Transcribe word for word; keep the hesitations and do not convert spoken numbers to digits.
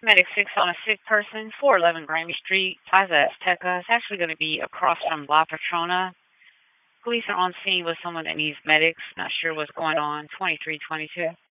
Medic six on a sick person, four eleven Grammy Street, Plaza Azteca. It's actually going to be across from La Patrona. Police are on scene with someone that needs medics. Not sure what's going on. twenty-three twenty-two.